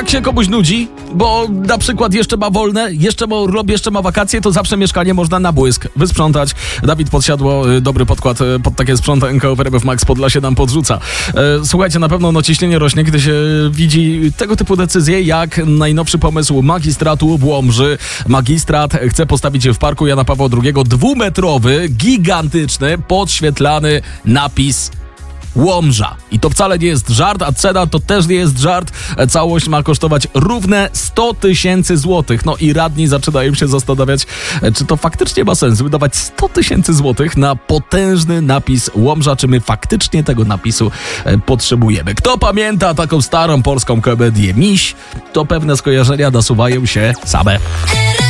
jak się komuś nudzi, bo na przykład jeszcze ma wolne, jeszcze ma urlop, jeszcze ma wakacje, to zawsze mieszkanie można na błysk wysprzątać. Dawid Podsiadło, dobry podkład pod takie sprzątanko w Max Podlasie nam podrzuca. Słuchajcie, na pewno ciśnienie rośnie, gdy się widzi tego typu decyzje, jak najnowszy pomysł magistratu w Łomży. Magistrat chce postawić w parku Jana Pawła II 2-metrowy, gigantyczny, podświetlany napis Łomża. I to wcale nie jest żart, a cena to też nie jest żart. Całość ma kosztować równe 100 000 złotych. No i radni zaczynają się zastanawiać, czy to faktycznie ma sens wydawać 100 000 złotych na potężny napis Łomża, czy my faktycznie tego napisu potrzebujemy. Kto pamięta taką starą polską komedię Miś, to pewne skojarzenia nasuwają się same.